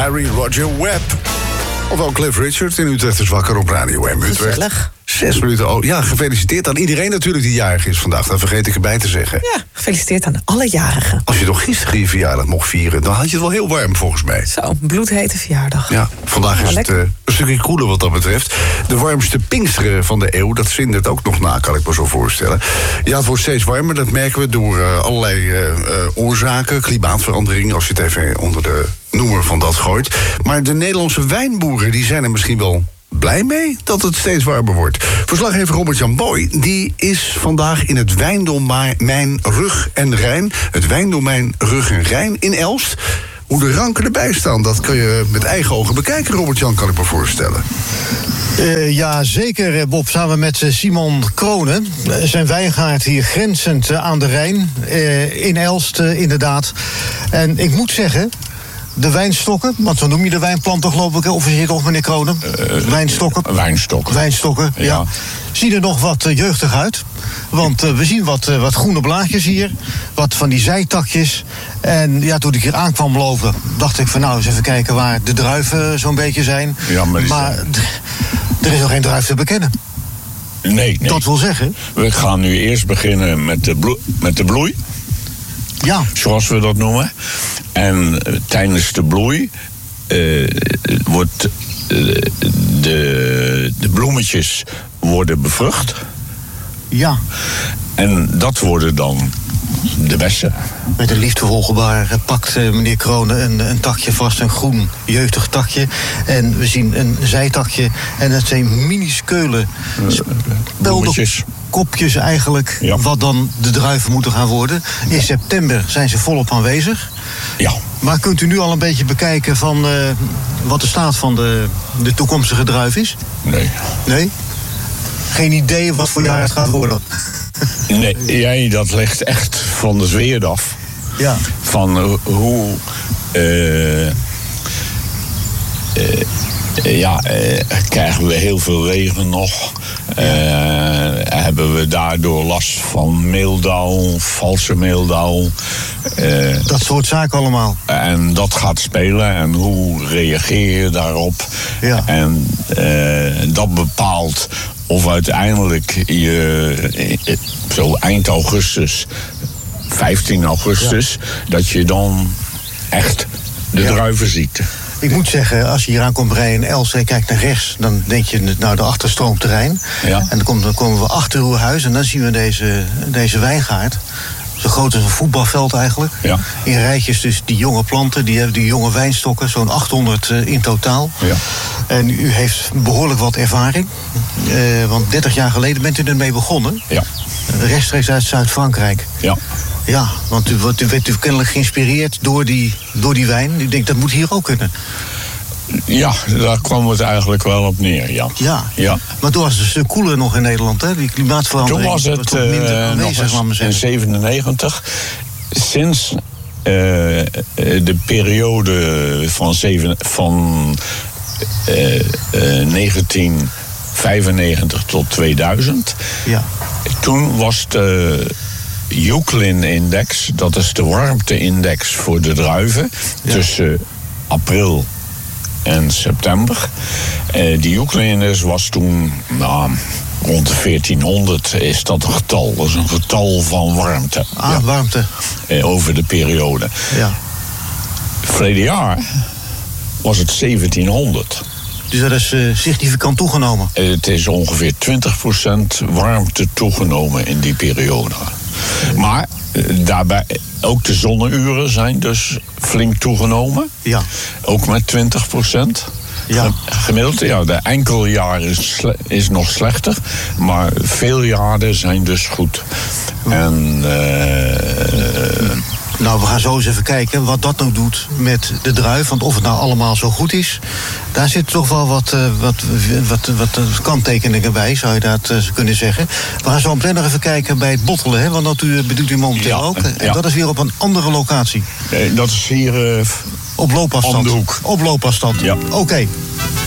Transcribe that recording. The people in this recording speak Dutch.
Harry Roger Webb. Ofwel Cliff Richard in Utrecht is wakker op Radio M. Utrecht. Gezellig. 6 minuten. Oh, ja, gefeliciteerd aan iedereen natuurlijk die jarig is vandaag. Dat vergeet ik erbij te zeggen. Ja, gefeliciteerd aan alle jarigen. Als je toch gisteren je verjaardag mocht vieren, dan had je het wel heel warm volgens mij. Zo, bloedhete verjaardag. Ja, vandaag is het een stukje koeler wat dat betreft. De warmste Pinksteren van de eeuw, dat zindert ook nog na, kan ik me zo voorstellen. Ja, het wordt steeds warmer, dat merken we door allerlei oorzaken. Klimaatverandering, als je het even onder de noemer van dat gooit. Maar de Nederlandse wijnboeren, die zijn er misschien wel blij mee dat het steeds warmer wordt. Verslaggever Robert-Jan Boy, die is vandaag in het wijndomein Rug en Rijn. Het wijndomein Rug en Rijn in Elst. Hoe de ranken erbij staan, dat kun je met eigen ogen bekijken, Robert-Jan, kan ik me voorstellen. Ja, zeker, Bob. Samen met Simon Kronen. Zijn wijngaard hier grenzend aan de Rijn. In Elst, inderdaad. En ik moet zeggen, de wijnstokken, want zo noem je de wijnplanten geloof ik, of is het toch, meneer Kronen? Wijnstokken. Wijnstokken, ja. Zien er nog wat jeugdig uit. Want we zien wat groene blaadjes hier. Wat van die zijtakjes. En ja, toen ik hier aankwam lopen, dacht ik van nou, eens even kijken waar de druiven zo'n beetje zijn. Ja, maar er is nog geen druif te bekennen. Nee. Dat wil zeggen. We gaan nu eerst beginnen met de bloei. Ja. Zoals we dat noemen. En tijdens de bloei wordt de bloemetjes worden bevrucht. Ja. En dat worden dan de bessen. Met een liefdevol gebaar pakt meneer Kronen een takje vast, een groen jeugdig takje. En we zien een zijtakje en dat zijn minuscule bloemetjes. Kopjes eigenlijk, ja. Wat dan de druiven moeten gaan worden. In september zijn ze volop aanwezig. Ja. Maar kunt u nu al een beetje bekijken van wat de staat van de toekomstige druif is? Nee? Geen idee wat voor jaar het gaat worden? Nee, dat ligt echt van de zweer af. Ja. Van hoe krijgen we heel veel regen nog. Hebben we daardoor last van meeldauw, valse meeldauw. Dat soort zaken allemaal. En dat gaat spelen en hoe reageer je daarop. Ja. En dat bepaalt of uiteindelijk je zo eind augustus, 15 augustus, dat je dan echt de druiven ziet. Ik moet zeggen, als je hier aankomt rijden in Elst en kijkt naar rechts, dan denk je naar de achterstroomterrein. Ja. En dan komen we achter uw huis en dan zien we deze wijngaard. Zo groot als een voetbalveld eigenlijk. Ja. In rijtjes dus die jonge planten, die hebben die jonge wijnstokken, zo'n 800 in totaal. Ja. En u heeft behoorlijk wat ervaring. Want 30 jaar geleden bent u ermee begonnen. Ja. Rechtstreeks uit Zuid-Frankrijk. Ja. Ja, want u werd kennelijk geïnspireerd door die wijn. U denkt, dat moet hier ook kunnen. Ja, daar kwam het eigenlijk wel op neer, ja. Ja. Maar toen was het een stuk koeler nog in Nederland, hè? Die klimaatverandering. Toen was het minder aanwezig, nog in 97. Sinds de periode van 1995 tot 2000. Ja. Toen was de Euclin-index, dat is de warmte-index voor de druiven, tussen april en september. Die Euclin-index was toen rond de 1400 is dat een getal. Dat is een getal van warmte. Warmte. Over de periode. Ja. Verleden jaar was het 1700. Dus dat is significant toegenomen? Het is ongeveer 20% warmte toegenomen in die periode. Maar daarbij ook de zonneuren zijn dus flink toegenomen. Ja. Ook met 20%. Ja. Gemiddeld, de enkel jaar is nog slechter. Maar veel jaren zijn dus goed. En nou, we gaan zo eens even kijken wat dat nou doet met de druif. Want of het nou allemaal zo goed is, daar zit toch wel wat kanttekeningen bij, zou je dat kunnen zeggen. We gaan zo meteen nog even kijken bij het bottelen, hè, want dat bedoelt u momenteel ook. En dat is weer op een andere locatie. Dat is hier op loopafstand. om de hoek. Op loopafstand. Ja. Oké.